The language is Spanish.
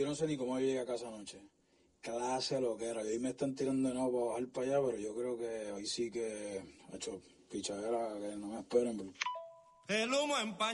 yo no sé ni cómo yo llegué a casa anoche. Clase lo que era. Y hoy me están tirando de nuevo para bajar para allá, pero yo creo que hoy sí que ha hecho pichadera, que no me esperen. Bro. El humo empaña.